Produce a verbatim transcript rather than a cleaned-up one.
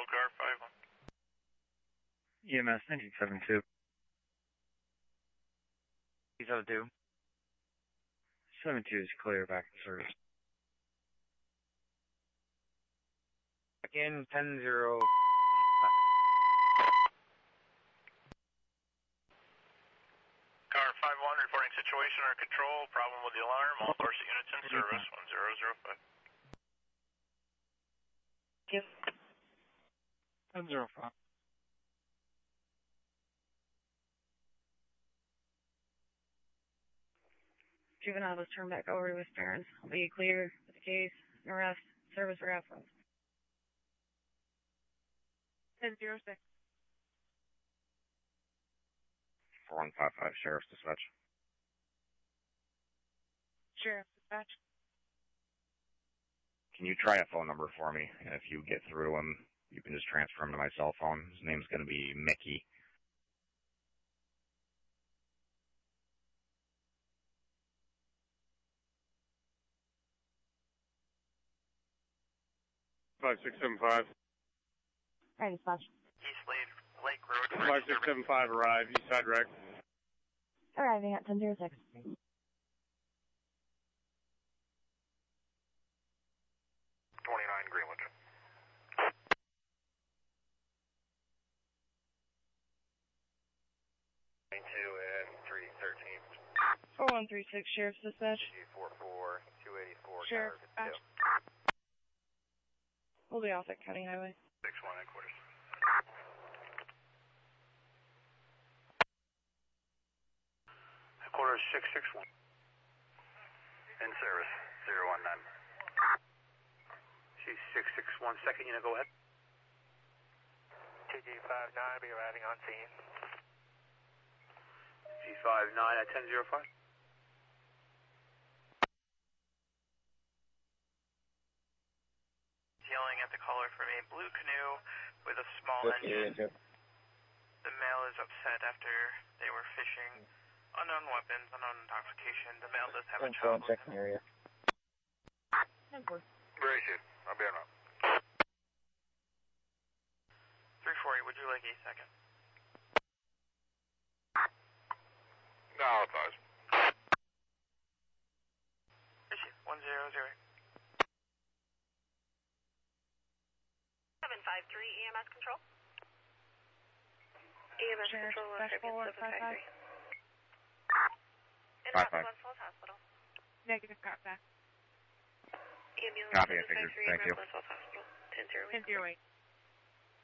patrol car five one. E M S nineteen seventy-two. seventy-two. seventy-two is clear, back in service. Back in ten zero. Car five one reporting situation under control. Problem with the alarm. All Corsa units in service. one zero zero five. Yep. ten zero five. Juvenile was turned back over to his parents. Will you clear with the case, arrest, service for affluence? ten zero six. four one five five, Sheriff's Dispatch. Sheriff Dispatch. Can you try a phone number for me? And if you get through him, you can just transfer him to my cell phone. His name's going to be Mickey. five six seven five. Right, Dispatch. East Lake, Lake Road. five six seven five, arrive, east side wreck. Arriving at ten zero six. twenty-nine Greenwich. two and three thirteen. four one three six, Sheriff's Dispatch. G four four, two eighty-four. Sheriff Dispatch. We'll be off at County Highway. six one headquarters. Headquarters six six one. In service, zero one nine. C six six one, second unit, go ahead. T G five nine, be arriving on scene. G five nine at ten zero five. Yelling at the caller from a blue canoe with a small engine. The male is upset after they were fishing. Unknown weapons, unknown intoxication. The male does have a child with him. Area. Very good. I'll be on up. three forty, would you like a second? No, it's nice. Issue one zero zero. seven five three E M S control. E M S Sheriff control, Dispatch seven five three. In Five, five. West Falls Hospital. Negative, got back. Ambulance Copy, I seven five figured. three Thank you. West Falls Hospital. ten zero eight. ten zero eight.